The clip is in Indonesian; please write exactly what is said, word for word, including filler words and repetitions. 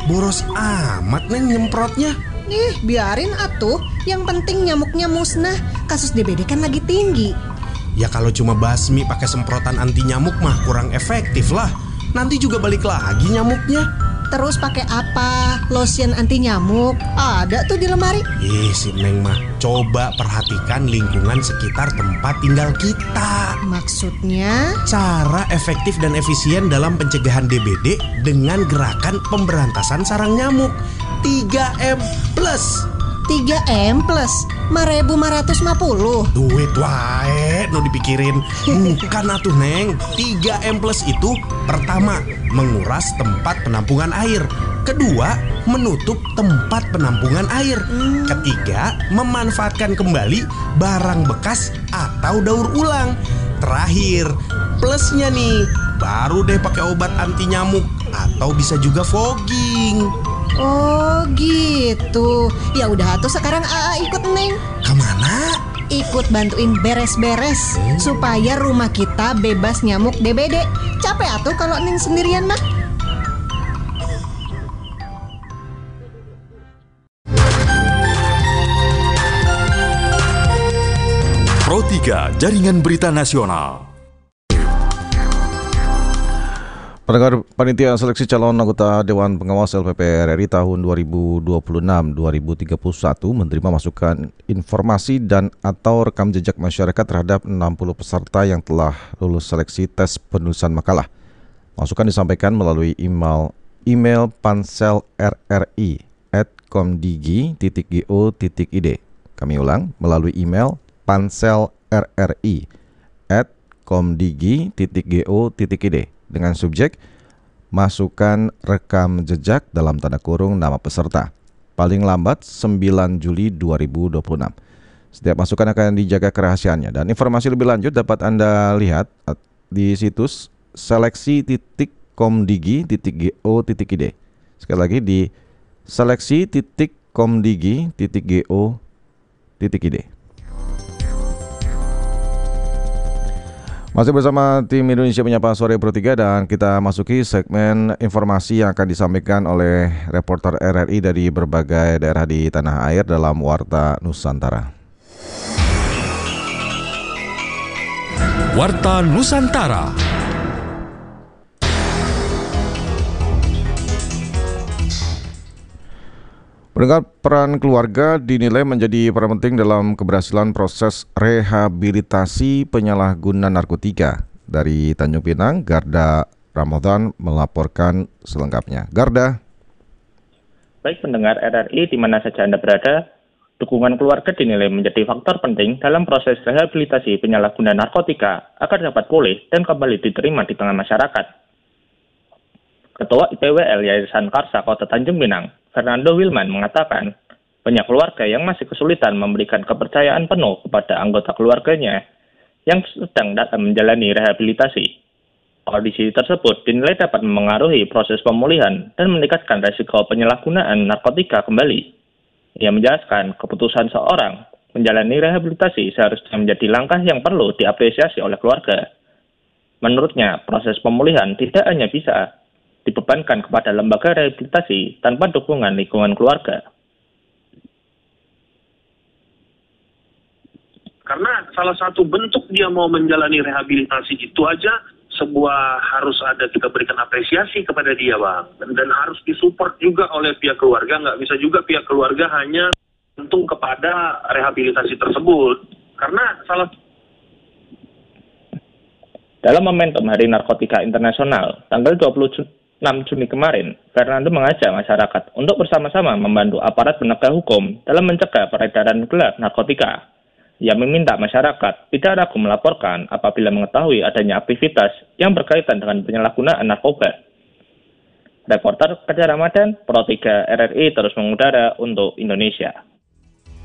Boros amat Neng nyemprotnya. Ih, biarin atuh. Yang penting nyamuknya musnah. Kasus D B D kan lagi tinggi. Ya kalau cuma basmi pakai semprotan anti nyamuk mah kurang efektif lah. Nanti juga balik lagi nyamuknya. Terus pakai apa? Lotion anti nyamuk? Ada tuh di lemari. Ih, si Neng mah coba perhatikan lingkungan sekitar tempat tinggal kita. Maksudnya? Cara efektif dan efisien dalam pencegahan D B D dengan gerakan pemberantasan sarang nyamuk tiga M plus. tiga M plus lima ribu lima ratus lima puluh. Duit wae no dipikirin. Bukan atuh Neng. tiga M plus itu pertama, menguras tempat penampungan air. Kedua, menutup tempat penampungan air. hmm. Ketiga, memanfaatkan kembali barang bekas atau daur ulang. Terakhir, plusnya nih, baru deh pakai obat anti nyamuk atau bisa juga fogging. Oh gitu. Ya udah tuh sekarang A A ikut Neng. Kemana? Ikut bantuin beres-beres hmm. supaya rumah kita bebas nyamuk D B D. Capek atuh kalau Neng sendirian mah. Pro tiga Jaringan Berita Nasional. Pendengar, Panitia Seleksi Calon Anggota Dewan Pengawas L P P R R I tahun dua ribu dua puluh enam sampai dua ribu tiga puluh satu menerima masukan informasi dan atau rekam jejak masyarakat terhadap enam puluh peserta yang telah lulus seleksi tes penulisan makalah. Masukan disampaikan melalui email email pansel r r i at komdigi titik go titik i d. Kami ulang, melalui email pansel r r i at komdigi titik go titik i d dengan subjek masukan rekam jejak dalam tanda kurung nama peserta paling lambat sembilan Juli dua ribu dua puluh enam. Setiap masukan akan dijaga kerahasiaannya dan informasi lebih lanjut dapat Anda lihat di situs seleksi titik komdigi titik go titik i d. Sekali lagi di seleksi titik komdigi titik go titik i d. Masih bersama tim Indonesia Menyapa Sore Pro tiga dan kita masuki segmen informasi yang akan disampaikan oleh reporter R R I dari berbagai daerah di tanah air dalam Warta Nusantara. Warta Nusantara. Pendengar, peran keluarga dinilai menjadi peran penting dalam keberhasilan proses rehabilitasi penyalahguna narkotika. Dari Tanjung Pinang, Garda Ramadan melaporkan selengkapnya. Garda. Baik pendengar R R I di mana saja Anda berada, dukungan keluarga dinilai menjadi faktor penting dalam proses rehabilitasi penyalahguna narkotika agar dapat pulih dan kembali diterima di tengah masyarakat. Ketua I P W L Yayasan Karsa Kota Tanjung Pinang, Fernando Wilman mengatakan, banyak keluarga yang masih kesulitan memberikan kepercayaan penuh kepada anggota keluarganya yang sedang datang menjalani rehabilitasi. Kondisi tersebut dinilai dapat memengaruhi proses pemulihan dan meningkatkan risiko penyalahgunaan narkotika kembali. Ia menjelaskan keputusan seorang menjalani rehabilitasi seharusnya menjadi langkah yang perlu diapresiasi oleh keluarga. Menurutnya, proses pemulihan tidak hanya bisa dibebankan kepada lembaga rehabilitasi tanpa dukungan lingkungan keluarga. Karena salah satu bentuk dia mau menjalani rehabilitasi itu aja sebuah harus ada kita berikan apresiasi kepada dia, Bang. Dan, dan harus disupport juga oleh pihak keluarga. Nggak bisa juga pihak keluarga hanya bergantung kepada rehabilitasi tersebut. Karena salah Dalam momentum Hari Narkotika Internasional, tanggal dua puluh enam Juni kemarin, Fernando mengajak masyarakat untuk bersama-sama membantu aparat penegak hukum dalam mencegah peredaran gelap narkotika. Ia meminta masyarakat tidak ragu melaporkan apabila mengetahui adanya aktivitas yang berkaitan dengan penyalahgunaan narkoba. Reporter Kajar Ramadan, Pro tiga R R I terus mengudara untuk Indonesia.